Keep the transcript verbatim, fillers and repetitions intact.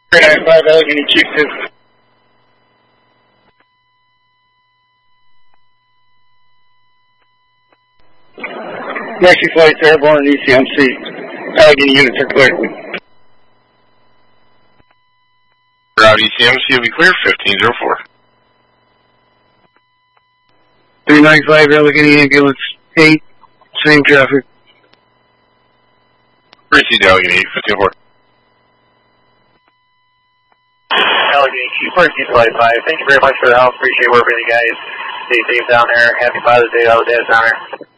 three nine five Allegheny Chieftain. Taxi flights airborne E C M C. Allegheny units are clear. Route E C M C will be clear, fifteen oh four. three nine five Allegheny Ambulance eight, same traffic. Proceed to Allegheny eight, fifteen oh four. Allegheny Chief, Chief Flight five, thank you very much for the help. Appreciate working with you guys. Stay safe down there. Happy Father's Day to all the dads down there.